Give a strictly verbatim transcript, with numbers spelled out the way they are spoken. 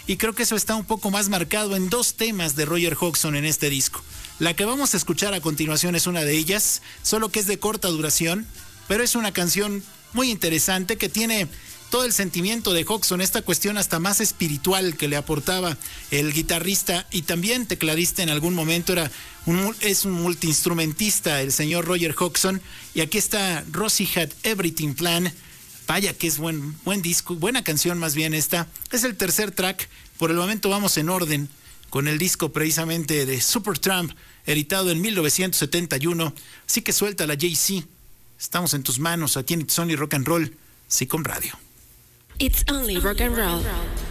y creo que eso está un poco más marcado en dos temas de Roger Hodgson en este disco. La que vamos a escuchar a continuación es una de ellas, solo que es de corta duración, pero es una canción muy interesante que tiene todo el sentimiento de Hodgson, esta cuestión hasta más espiritual que le aportaba el guitarrista y también tecladista en algún momento, era un, es un multiinstrumentista el señor Roger Hodgson, y aquí está Rosie Had Everything Planned. Vaya que es buen, buen disco, buena canción más bien esta. Es el tercer track, por el momento vamos en orden con el disco precisamente de Supertramp, editado en mil novecientos setenta y uno, así que suelta la Jay-Z. Estamos en tus manos, aquí en It's Only Rock and Roll, Sicom Radio. It's Only Rock and Roll.